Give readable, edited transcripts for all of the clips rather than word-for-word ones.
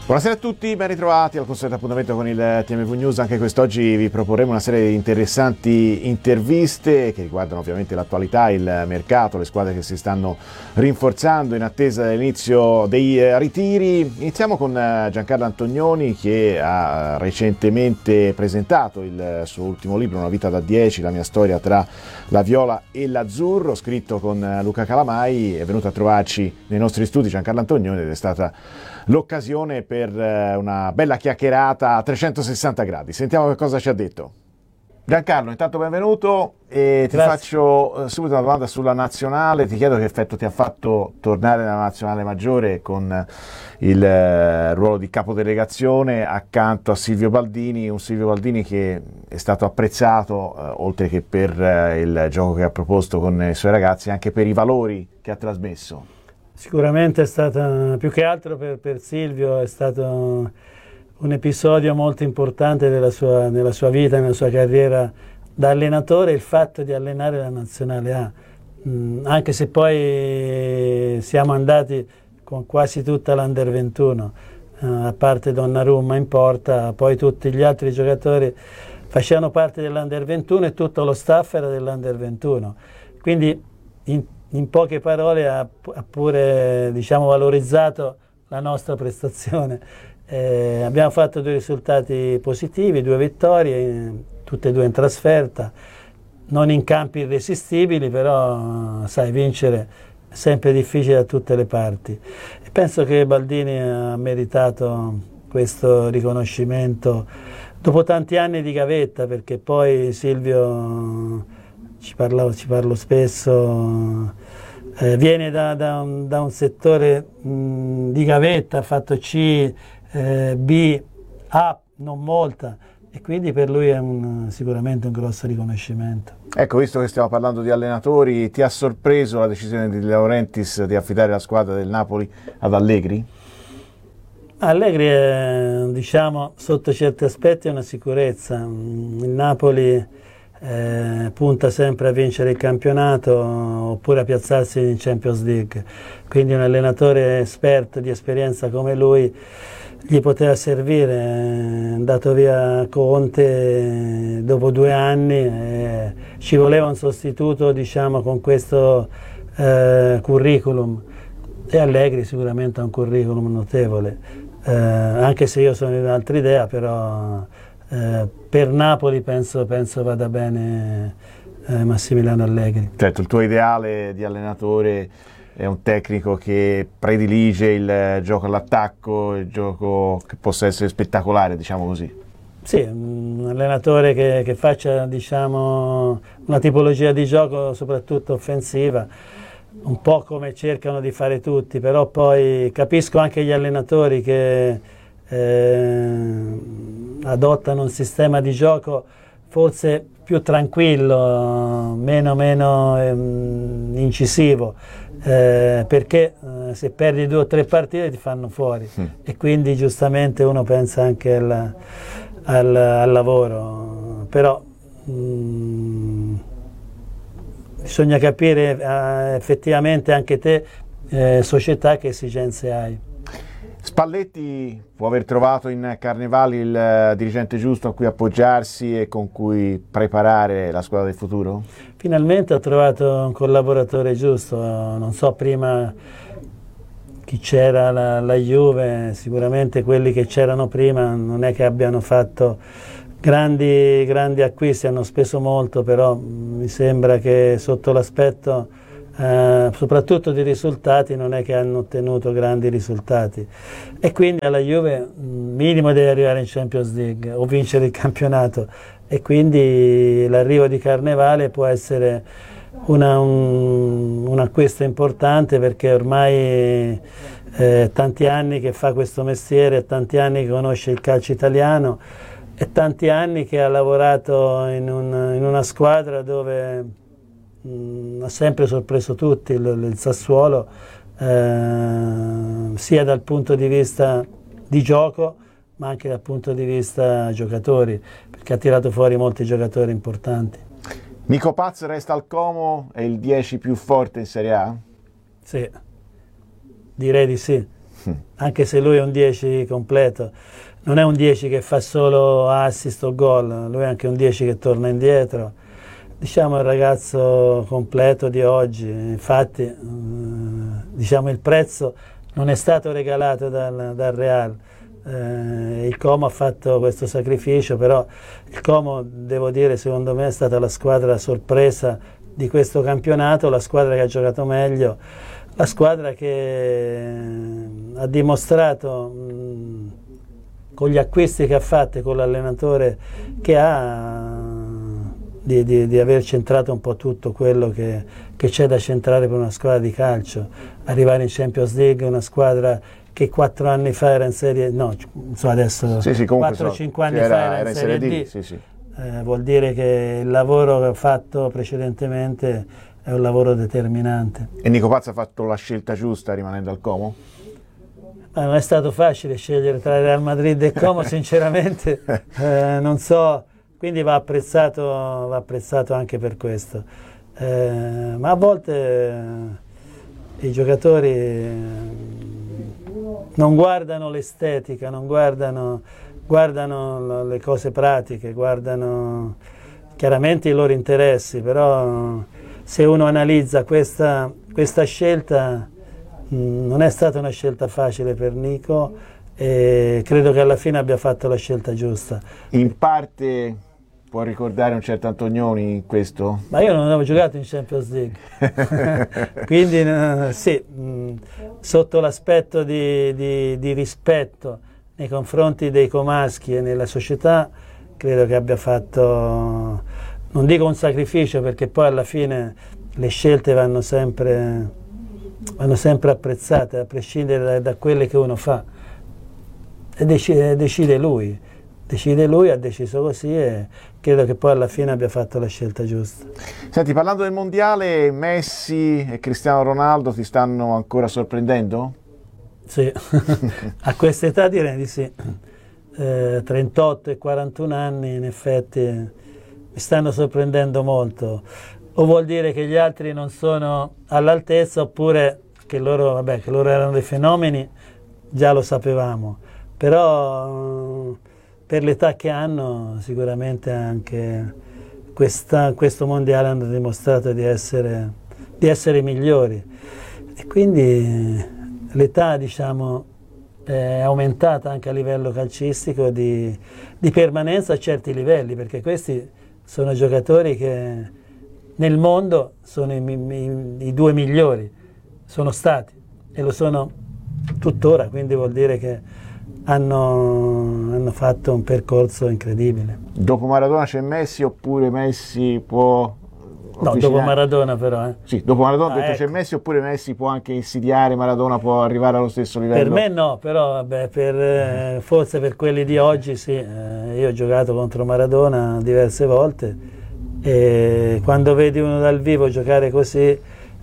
Buonasera a tutti, ben ritrovati al consueto appuntamento con il TMV News. Anche quest'oggi vi proporremo una serie di interessanti interviste che riguardano ovviamente l'attualità, il mercato, le squadre che si stanno rinforzando in attesa dell'inizio dei ritiri. Iniziamo con Giancarlo Antonioni, che ha recentemente presentato il suo ultimo libro, Una vita da 10, la mia storia tra la viola e l'azzurro, scritto con Luca Calamai. È venuto a trovarci nei nostri studi Giancarlo Antonioni ed è stata l'occasione per una bella chiacchierata a 360 gradi. Sentiamo che cosa ci ha detto. Giancarlo, intanto benvenuto e ti faccio subito una domanda sulla nazionale. Ti chiedo che effetto ti ha fatto tornare nella nazionale maggiore con il ruolo di capodelegazione accanto a Silvio Baldini, un Silvio Baldini che è stato apprezzato oltre che per il gioco che ha proposto con i suoi ragazzi, anche per i valori che ha trasmesso. Sicuramente è stata, più che altro per Silvio, è stato un episodio molto importante nella sua vita, nella sua carriera da allenatore, il fatto di allenare la Nazionale A. Anche se poi siamo andati con quasi tutta l'Under 21, a parte Donnarumma in porta, poi tutti gli altri giocatori facevano parte dell'Under 21 e tutto lo staff era dell'Under 21. Quindi in poche parole ha pure, diciamo, valorizzato la nostra prestazione. Abbiamo fatto 2 risultati positivi, 2 vittorie, tutte e 2 in trasferta, non in campi irresistibili, però sai, vincere è sempre difficile da tutte le parti. E penso che Baldini ha meritato questo riconoscimento dopo tanti anni di gavetta, perché poi Silvio, ci parlo spesso, viene da un settore di gavetta, ha fatto C, B, A, non molta, e quindi per lui è sicuramente un grosso riconoscimento. Ecco, visto che stiamo parlando di allenatori, ti ha sorpreso la decisione di De Laurentiis di affidare la squadra del Napoli ad Allegri? Allegri è, diciamo, sotto certi aspetti è una sicurezza. Il Napoli punta sempre a vincere il campionato oppure a piazzarsi in Champions League, quindi un allenatore esperto di esperienza come lui gli poteva servire. È andato via Conte dopo 2 anni, ci voleva un sostituto, diciamo, con questo curriculum, e Allegri sicuramente ha un curriculum notevole, anche se io sono di un'altra idea, però per Napoli penso vada bene Massimiliano Allegri. Certo, il tuo ideale di allenatore è un tecnico che predilige il gioco all'attacco, il gioco che possa essere spettacolare, diciamo così. Sì, un allenatore che faccia, diciamo, una tipologia di gioco soprattutto offensiva, un po' come cercano di fare tutti, però poi capisco anche gli allenatori che adottano un sistema di gioco forse più tranquillo, meno incisivo, perché se perdi 2 o 3 partite ti fanno fuori, e quindi giustamente uno pensa anche al lavoro, però bisogna capire effettivamente anche te, società, che esigenze hai. Spalletti può aver trovato in Carnevali il dirigente giusto a cui appoggiarsi e con cui preparare la squadra del futuro? Finalmente ho trovato un collaboratore giusto. Non so prima chi c'era la Juve, sicuramente quelli che c'erano prima non è che abbiano fatto grandi acquisti, hanno speso molto, però mi sembra che sotto l'aspetto soprattutto di risultati non è che hanno ottenuto grandi risultati, e quindi alla Juve minimo deve arrivare in Champions League o vincere il campionato, e quindi l'arrivo di Carnevale può essere un acquisto importante, perché ormai tanti anni che fa questo mestiere, tanti anni che conosce il calcio italiano e tanti anni che ha lavorato in una squadra dove ha sempre sorpreso tutti, il Sassuolo, sia dal punto di vista di gioco ma anche dal punto di vista giocatori, perché ha tirato fuori molti giocatori importanti. Nico Paz resta al Como, è il 10 più forte in Serie A? Sì, direi di sì. anche se lui è un 10 completo, non è un 10 che fa solo assist o gol, lui è anche un 10 che torna indietro. Diciamo il ragazzo completo di oggi, infatti diciamo il prezzo non è stato regalato dal Real. Il Como ha fatto questo sacrificio, però il Como, devo dire, secondo me è stata la squadra sorpresa di questo campionato, la squadra che ha giocato meglio, la squadra che ha dimostrato con gli acquisti che ha fatto, con l'allenatore che ha, di aver centrato un po' tutto quello che c'è da centrare per una squadra di calcio. Arrivare in Champions League, una squadra che 4 anni fa era in Serie, no, so adesso, sì, 4-5 anni fa era in Serie D. Sì, sì. Vuol dire che il lavoro che ho fatto precedentemente è un lavoro determinante. E Nico Pazza ha fatto la scelta giusta rimanendo al Como? Non è stato facile scegliere tra Real Madrid e Como, sinceramente, non so, quindi va apprezzato anche per questo. Ma a volte i giocatori non guardano l'estetica, non guardano le cose pratiche, guardano chiaramente i loro interessi, però se uno analizza questa scelta, non è stata una scelta facile per Nico e credo che alla fine abbia fatto la scelta giusta. In parte può ricordare un certo Antonioni in questo? Ma io non avevo giocato in Champions League, quindi sì, sotto l'aspetto di rispetto nei confronti dei comaschi e nella società, credo che abbia fatto, non dico un sacrificio, perché poi alla fine le scelte vanno sempre apprezzate, a prescindere da quelle che uno fa. E decide lui, ha deciso così e credo che poi alla fine abbia fatto la scelta giusta. Senti, parlando del mondiale, Messi e Cristiano Ronaldo ti stanno ancora sorprendendo? Sì, a questa età direi di sì. 38 e 41 anni in effetti mi stanno sorprendendo molto. O vuol dire che gli altri non sono all'altezza, oppure che loro erano dei fenomeni, già lo sapevamo. Però per l'età che hanno sicuramente anche questo mondiale hanno dimostrato di essere migliori. E quindi l'età, diciamo, è aumentata anche a livello calcistico di permanenza a certi livelli, perché questi sono giocatori che nel mondo sono i 2 migliori, sono stati e lo sono tuttora, quindi vuol dire che hanno fatto un percorso incredibile. Dopo Maradona c'è Messi, oppure Messi può... No, dopo Maradona però. Sì, dopo Maradona ecco. C'è Messi, oppure Messi può anche insidiare Maradona, può arrivare allo stesso livello? Per me no, però vabbè, forse per quelli di oggi sì. Io ho giocato contro Maradona diverse volte e quando vedi uno dal vivo giocare così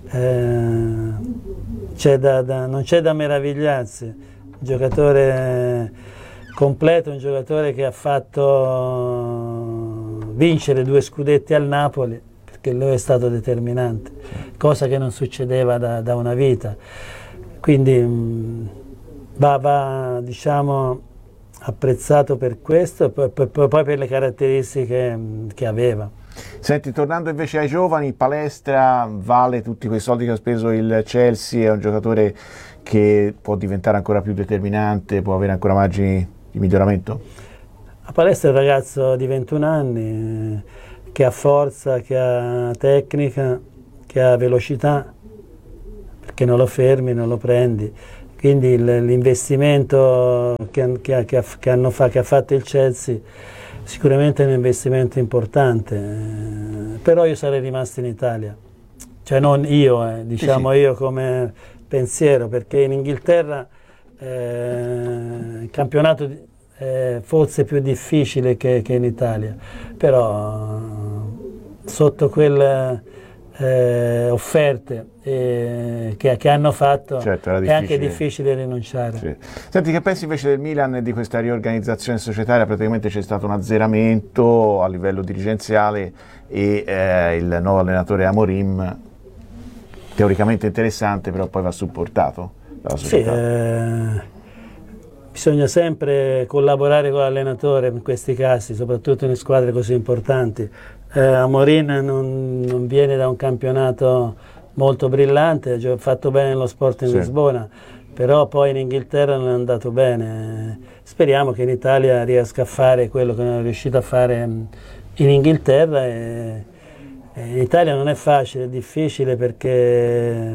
non c'è da meravigliarsi. Un giocatore completo, un giocatore che ha fatto vincere 2 scudetti al Napoli, che lui è stato determinante, cosa che non succedeva da una vita. Quindi va diciamo, apprezzato per questo e poi per le caratteristiche che aveva. Senti, tornando invece ai giovani, Palestra vale tutti quei soldi che ha speso il Chelsea, è un giocatore che può diventare ancora più determinante, può avere ancora margini di miglioramento? A Palestra è un ragazzo di 21 anni, che ha forza, che ha tecnica, che ha velocità, perché non lo fermi, non lo prendi. Quindi l'investimento che ha fatto il Chelsea sicuramente è un investimento importante, però io sarei rimasto in Italia, cioè non io, diciamo sì. Io come pensiero, perché in Inghilterra il campionato è forse più difficile che in Italia, però sotto quelle offerte che hanno fatto, certo, è anche difficile rinunciare. Sì. Senti, che pensi invece del Milan e di questa riorganizzazione societaria? Praticamente c'è stato un azzeramento a livello dirigenziale e il nuovo allenatore Amorim, teoricamente interessante, però poi va supportato. dalla società? Sì, bisogna sempre collaborare con l'allenatore in questi casi, soprattutto in squadre così importanti. Amorim non viene da un campionato molto brillante, ha fatto bene nello Sporting Sì. Lisbona, però poi in Inghilterra non è andato bene. Speriamo che in Italia riesca a fare quello che non è riuscito a fare in Inghilterra. In Italia non è facile, è difficile perché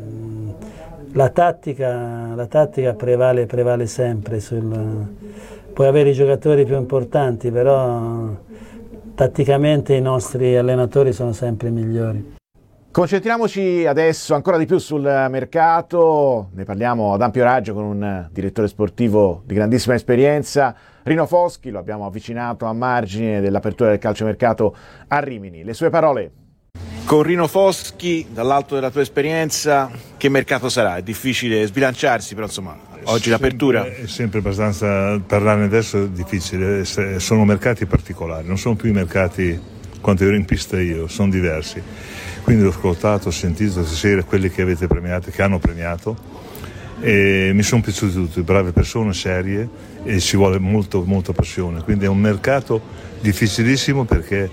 la tattica prevale sempre. Puoi avere i giocatori più importanti, però tatticamente i nostri allenatori sono sempre i migliori. Concentriamoci adesso ancora di più sul mercato, ne parliamo ad ampio raggio con un direttore sportivo di grandissima esperienza, Rino Foschi, lo abbiamo avvicinato a margine dell'apertura del calciomercato a Rimini. Le sue parole. Con Rino Foschi, dall'alto della tua esperienza, che mercato sarà? È difficile sbilanciarsi, però insomma, oggi l'apertura... È sempre abbastanza, parlarne adesso è difficile, sono mercati particolari, non sono più i mercati quando ero in pista io, sono diversi. Quindi ho ascoltato, ho sentito stasera quelli che avete premiato, che hanno premiato, e mi sono piaciuti tutti, brave persone, serie, e ci vuole molta passione. Quindi è un mercato difficilissimo perché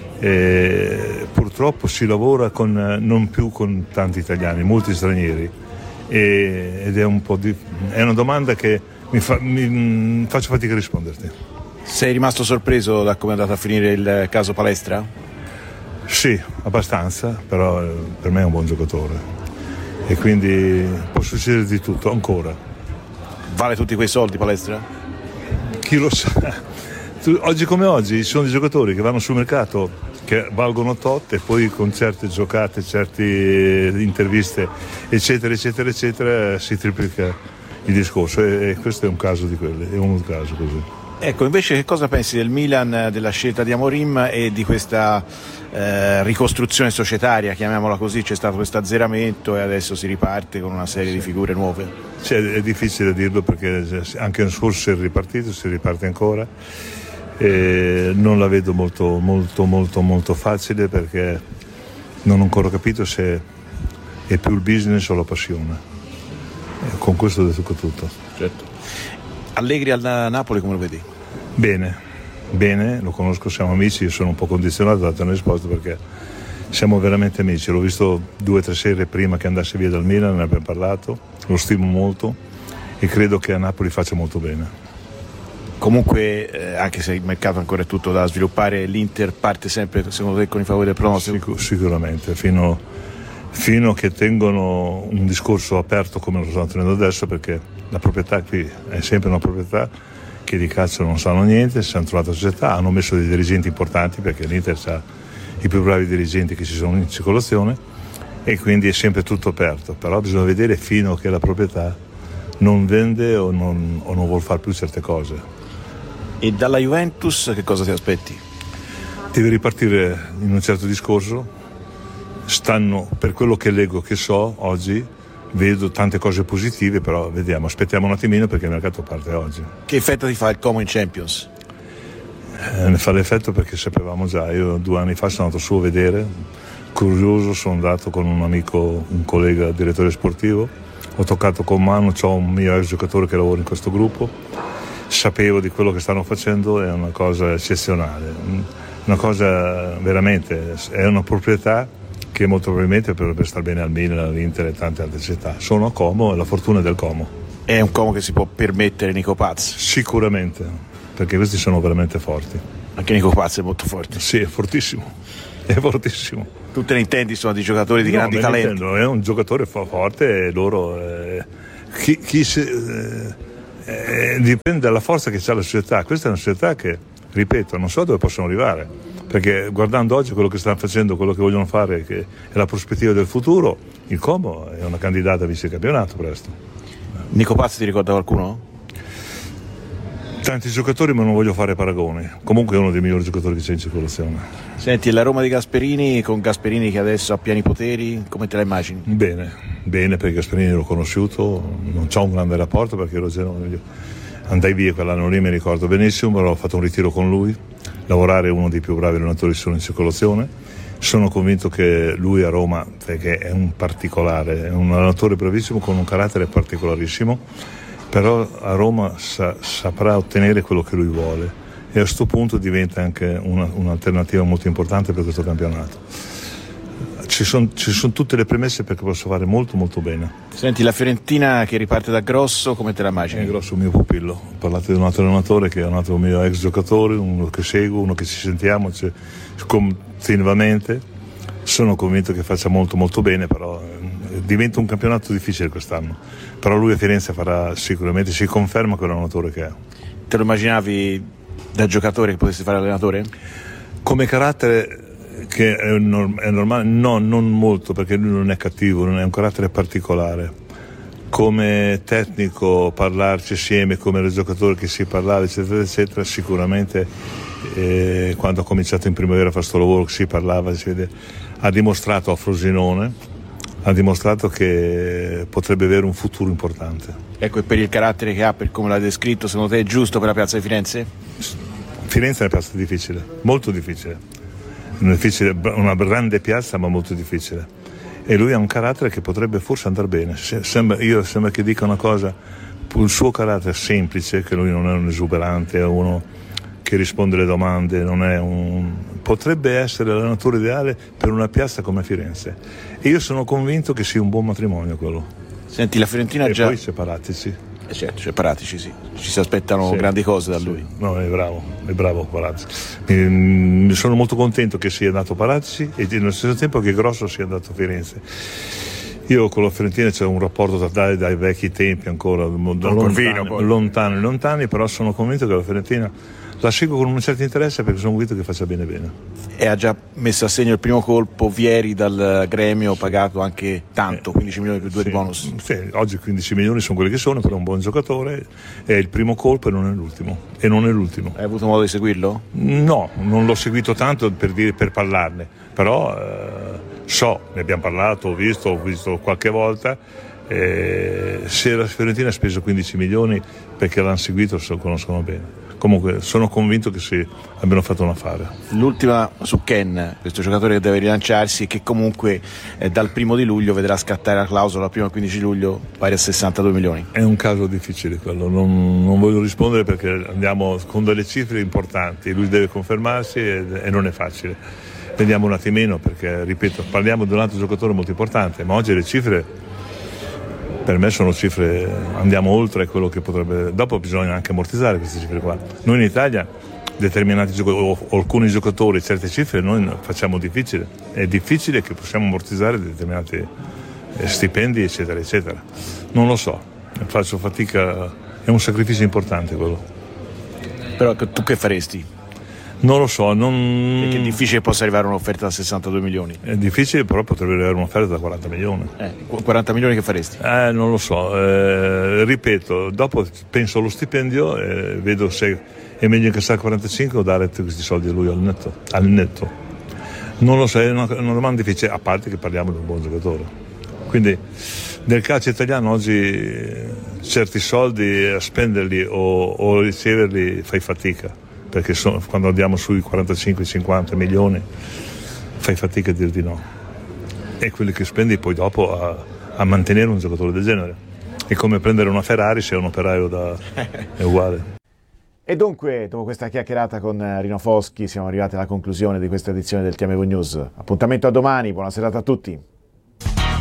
purtroppo si lavora non più con tanti italiani, molti stranieri, ed è un po' è una domanda che faccio fatica a risponderti. Sei rimasto sorpreso da come è andato a finire il caso Palestra? Sì, abbastanza, però per me è un buon giocatore e quindi può succedere di tutto ancora. Vale tutti quei soldi Palestra? Chi lo sa? Oggi come oggi ci sono dei giocatori che vanno sul mercato che valgono tot e poi con certe giocate, certe interviste eccetera eccetera eccetera si triplica il discorso, e questo è un caso di quelli, è un caso così. Ecco, invece che cosa pensi del Milan, della scelta di Amorim e di questa ricostruzione societaria, chiamiamola così? C'è stato questo azzeramento e adesso si riparte con una serie di figure nuove. È difficile dirlo perché anche l'anno scorso si è ripartito, si riparte ancora, e non la vedo molto facile perché non ho ancora capito se è più il business o la passione. Con questo ho detto tutto. Certo. Allegri al Napoli come lo vedi? Bene, lo conosco, siamo amici, io sono un po' condizionato da dare una risposta perché siamo veramente amici, l'ho visto 2 o 3 sere prima che andasse via dal Milan, ne abbiamo parlato, lo stimo molto e credo che a Napoli faccia molto bene. Comunque anche se il mercato ancora è tutto da sviluppare, l'Inter parte sempre secondo te con i favori del pronostico? Sicuramente, fino che tengono un discorso aperto come lo stanno tenendo adesso, perché la proprietà qui è sempre una proprietà che di calcio non sanno niente, si hanno trovato società, hanno messo dei dirigenti importanti perché l'Inter ha i più bravi dirigenti che ci sono in circolazione e quindi è sempre tutto aperto, però bisogna vedere fino a che la proprietà non vende o non vuol fare più certe cose. E dalla Juventus che cosa ti aspetti? Deve ripartire in un certo discorso, stanno, per quello che leggo, che so oggi, vedo tante cose positive, però vediamo, aspettiamo un attimino perché il mercato parte oggi. Che effetto ti fa il Como in Champions? Ne fa l'effetto perché sapevamo già, io 2 anni fa sono andato su a vedere, curioso, sono andato con un amico, un collega direttore sportivo, ho toccato con mano, ho un mio ex giocatore che lavora in questo gruppo, sapevo di quello che stanno facendo, è una cosa eccezionale, una cosa veramente, è una proprietà che molto probabilmente potrebbe star bene al Milan, all'Inter e tante altre città. Sono a Como, è la fortuna del Como. È un Como che si può permettere Nico Paz? Sicuramente, perché questi sono veramente forti. Anche Nico Paz è molto forte? Sì, è fortissimo. Tu te ne intendi, sono di giocatori di grandi talenti? È un giocatore forte e loro... dipende dalla forza che ha la società. Questa è una società che, ripeto, non so dove possono arrivare. Perché guardando oggi quello che stanno facendo, quello che vogliono fare, che è la prospettiva del futuro, il Como è una candidata a vice campionato presto. Nico Paz ti ricorda qualcuno? Tanti giocatori, ma non voglio fare paragoni. Comunque è uno dei migliori giocatori che c'è in circolazione. Senti, la Roma di Gasperini, con Gasperini che adesso ha pieni poteri, come te la immagini? Bene, perché Gasperini l'ho conosciuto, non c'ho un grande rapporto perché andai via quell'anno lì, mi ricordo benissimo, però ho fatto un ritiro con lui. Lavorare è uno dei più bravi allenatori che sono in circolazione Sono convinto che lui a Roma, perché è un particolare, è un allenatore bravissimo con un carattere particolarissimo, però a Roma saprà ottenere quello che lui vuole e a questo punto diventa anche un'alternativa molto importante per questo campionato. Ci sono tutte le premesse perché posso fare molto molto bene. Senti, la Fiorentina che riparte da Grosso, come te la immagini? Grosso è un mio pupillo, ho parlato di un altro allenatore che è un altro mio ex giocatore, uno che seguo, uno che ci sentiamo continuamente. Sono convinto che faccia molto molto bene, però diventa un campionato difficile quest'anno, però lui a Firenze farà sicuramente, si conferma quell'allenatore che è. Te lo immaginavi da giocatore che potesse fare allenatore? Come carattere, che è normale? No, non molto, perché lui non è cattivo, non è un carattere particolare. Come tecnico, parlarci assieme, come il giocatore che si parlava, eccetera, eccetera, sicuramente quando ha cominciato in primavera a fare questo lavoro, si parlava, ha dimostrato a Frosinone, ha dimostrato che potrebbe avere un futuro importante. Ecco, e per il carattere che ha, per come l'ha descritto, secondo te è giusto per la piazza di Firenze? Firenze è una piazza difficile, molto difficile. Una grande piazza ma molto difficile, e lui ha un carattere che potrebbe forse andare bene. Sembra che dica una cosa, il suo carattere semplice, che lui non è un esuberante, è uno che risponde alle domande, potrebbe essere l'allenatore ideale per una piazza come Firenze, e io sono convinto che sia un buon matrimonio quello. Senti, la Fiorentina e già... poi separatici. Certo, cioè Paratici, sì. Ci si aspettano grandi cose da lui. No, è bravo Paratici. Sono molto contento che sia andato Paratici e nello stesso tempo che Grosso sia andato a Firenze. Io con la Fiorentina c'è un rapporto dai vecchi tempi ancora, lontani, però sono convinto che la Fiorentina la seguo con un certo interesse perché sono convinto che faccia bene. E ha già messo a segno il primo colpo Vieri dal Gremio, pagato anche tanto, 15 milioni più 2 di bonus. Sì, oggi 15 milioni sono quelli che sono, però è un buon giocatore, è il primo colpo e non è l'ultimo. Hai avuto modo di seguirlo? No, non l'ho seguito tanto per parlarne, però ne abbiamo parlato, ho visto qualche volta. Se la Fiorentina ha speso 15 milioni perché l'hanno seguito, lo conoscono bene. Comunque sono convinto che abbiano fatto un affare. L'ultima su Ken, questo giocatore che deve rilanciarsi e che comunque dal 1 luglio vedrà scattare la clausola prima del 15 luglio pari a 62 milioni. È un caso difficile quello, non voglio rispondere perché andiamo con delle cifre importanti, lui deve confermarsi e non è facile. Vediamo un attimino perché, ripeto, parliamo di un altro giocatore molto importante, ma oggi le cifre per me sono cifre, andiamo oltre quello che potrebbe, dopo bisogna anche ammortizzare queste cifre qua. Noi in Italia determinati giocatori o alcuni giocatori certe cifre noi facciamo difficile, è difficile che possiamo ammortizzare determinati stipendi eccetera eccetera. Non lo so, faccio fatica, è un sacrificio importante quello. Però tu che faresti? Non lo so, Perché è difficile che possa arrivare un'offerta da 62 milioni. È difficile, però potrebbe arrivare un'offerta da 40 milioni. 40 milioni che faresti? Non lo so, ripeto, dopo penso allo stipendio e vedo se è meglio incassare 45 o dare questi soldi a lui al netto. Non lo so, è una domanda difficile, a parte che parliamo di un buon giocatore. Quindi nel calcio italiano oggi certi soldi a spenderli o riceverli fai fatica. Perché quando andiamo sui 45-50 milioni fai fatica a dir di no, e quelli che spendi poi dopo a mantenere un giocatore del genere è come prendere una Ferrari se è un operaio è uguale. E dunque, dopo questa chiacchierata con Rino Foschi, siamo arrivati alla conclusione di questa edizione del TMV News. Appuntamento a domani, buona serata a tutti.